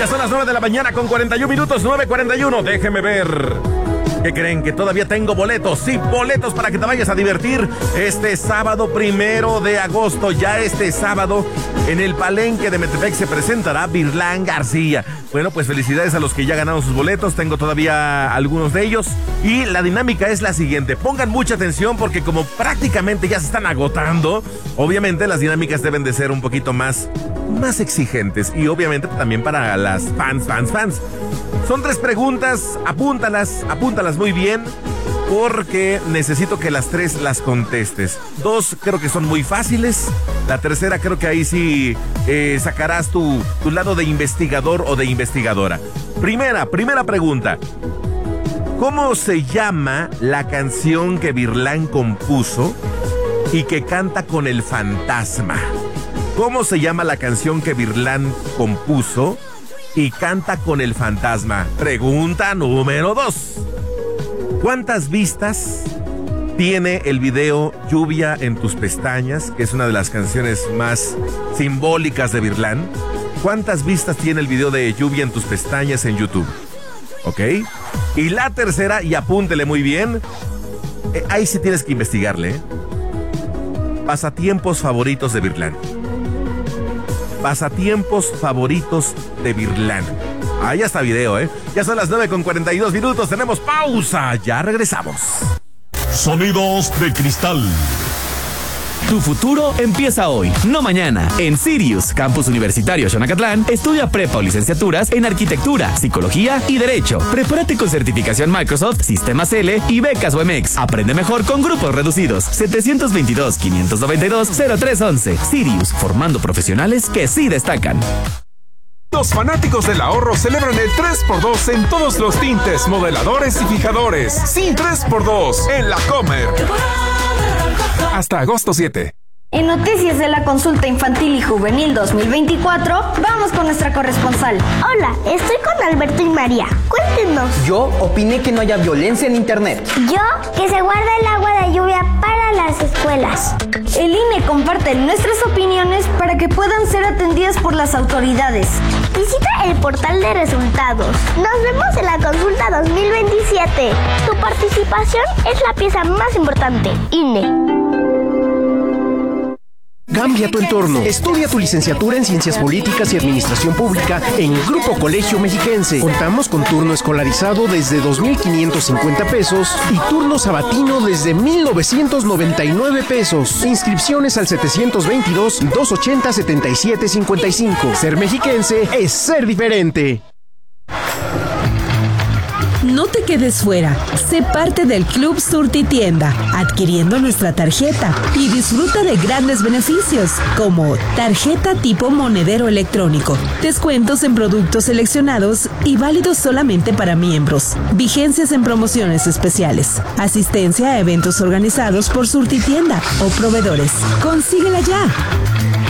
Ya son las 9 de la mañana con 41 minutos, 9:41. Déjeme ver. ¿Qué creen? Que todavía tengo boletos. Sí, boletos para que te vayas a divertir este sábado 1 de agosto. Ya este sábado en el Palenque de Metepec se presentará Virlán García. Bueno, pues felicidades a los que ya ganaron sus boletos. Tengo todavía algunos de ellos. Y la dinámica es la siguiente. Pongan mucha atención porque como prácticamente ya se están agotando, obviamente las dinámicas deben de ser un poquito más exigentes. Y obviamente también para las fans. Son 3 preguntas, apúntalas muy bien, porque necesito que las 3 las contestes. 2 creo que son muy fáciles. La tercera creo que ahí sí sacarás tu lado de investigador o de investigadora. Primera pregunta. ¿Cómo se llama la canción que Virlán compuso y que canta con el fantasma? ¿Cómo se llama la canción que Virlán compuso y canta con el fantasma? Pregunta número 2. ¿Cuántas vistas tiene el video Lluvia en tus pestañas, que es una de las canciones más simbólicas de Virlán? ¿Cuántas vistas tiene el video de Lluvia en tus pestañas en YouTube? ¿Ok? Y la tercera, y apúntele muy bien, ahí sí tienes que investigarle, pasatiempos favoritos de Virlán. Pasatiempos favoritos de Virlán. Ahí está video, Ya son las 9:42 minutos. Tenemos pausa. Ya regresamos. Sonidos de cristal. Tu futuro empieza hoy, no mañana. En Sirius, Campus Universitario Xonacatlán, estudia prepa o licenciaturas en Arquitectura, Psicología y Derecho. Prepárate con certificación Microsoft, Sistemas L y becas UMX. Aprende mejor con grupos reducidos. 722-592-0311. Sirius, formando profesionales que sí destacan. Los fanáticos del ahorro celebran el 3x2 en todos los tintes, modeladores y fijadores. Sí, 3x2 en La Comer. Hasta agosto 7. En noticias de la consulta infantil y juvenil 2024, vamos con nuestra corresponsal. Hola, estoy con Alberto y María. Cuéntenos. Yo opiné que no haya violencia en internet. Yo, que se guarda el agua de lluvia para las escuelas. El INE comparte nuestras opiniones para que puedan ser atendidas por las autoridades. Visita el portal de resultados. Nos vemos en la consulta 2027. Tu participación es la pieza más importante. INE. Cambia tu entorno. Estudia tu licenciatura en Ciencias Políticas y Administración Pública en Grupo Colegio Mexiquense. Contamos con turno escolarizado desde 2,550 pesos y turno sabatino desde 1,999 pesos. Inscripciones al 722-280-7755. Ser mexiquense es ser diferente. No te quedes fuera. Sé parte del Club Surtitienda, adquiriendo nuestra tarjeta y disfruta de grandes beneficios, como tarjeta tipo monedero electrónico, descuentos en productos seleccionados y válidos solamente para miembros, vigencias en promociones especiales, asistencia a eventos organizados por Surtitienda o proveedores. ¡Consíguela ya!